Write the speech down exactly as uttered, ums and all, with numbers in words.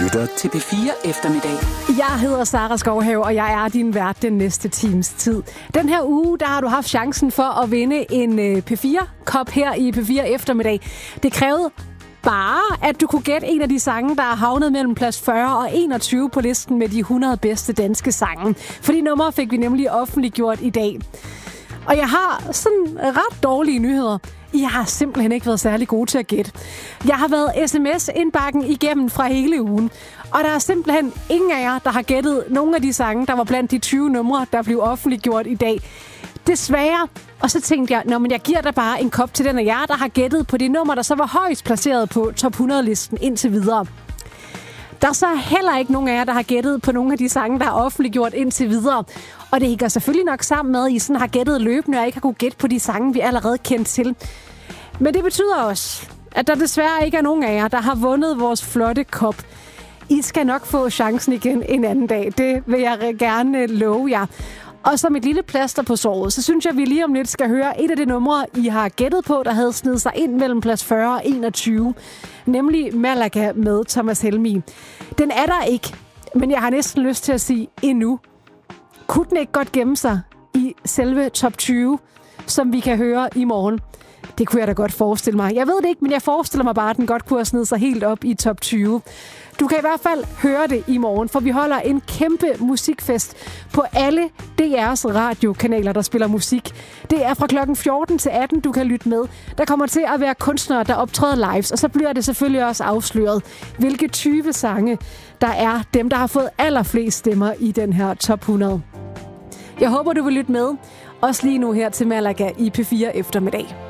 lytter til P fire Eftermiddag. Jeg hedder Sara Skovhave, og jeg er din vært den næste times tid. Den her uge, der har du haft chancen for at vinde en P fire-kop her i P fire Eftermiddag. Det krævede bare, at du kunne gætte en af de sange, der er havnet mellem plads fyrre og enogtyve på listen med de hundrede bedste danske sange. For de numre fik vi nemlig offentliggjort i dag. Og jeg har sådan ret dårlige nyheder. I har simpelthen ikke været særlig gode til at gætte. Jeg har været sms-indbakken igennem fra hele ugen. Og der er simpelthen ingen af jer, der har gættet nogle af de sange, der var blandt de tyve numre, der blev offentliggjort i dag. Desværre. Og så tænkte jeg, nå, men jeg giver dig bare en kop til den af jer, der har gættet på det nummer, der så var højst placeret på top hundrede-listen indtil videre. Der er så heller ikke nogen af jer, der har gættet på nogle af de sange, der er offentliggjort indtil videre. Og det hænger selvfølgelig nok sammen med, at I sådan har gættet løbende, og ikke har kunnet gætte på de sange, vi allerede kendt til. Men det betyder også, at der desværre ikke er nogen af jer, der har vundet vores flotte kop. I skal nok få chancen igen en anden dag. Det vil jeg gerne love jer. Og som et lille plaster på såret, så synes jeg, at vi lige om lidt skal høre et af de numre, I har gættet på, der havde snedet sig ind mellem plads fyrre og enogtyve. Nemlig Malaga med Thomas Helmig. Den er der ikke, men jeg har næsten lyst til at sige endnu. Kunne den ikke godt gemme sig i selve top tyve, som vi kan høre i morgen? Det kunne jeg da godt forestille mig. Jeg ved det ikke, men jeg forestiller mig bare, at den godt kunne have snedet sig helt op i top tyve. Du kan i hvert fald høre det i morgen, for vi holder en kæmpe musikfest på alle D R's radiokanaler, der spiller musik. Det er fra klokken fjorten til atten, du kan lytte med. Der kommer til at være kunstnere, der optræder lives, og så bliver det selvfølgelig også afsløret, hvilke tyve sange, der er dem, der har fået allerflest stemmer i den her top hundrede. Jeg håber, du vil lytte med, også lige nu her til Malaga i P fire Eftermiddag.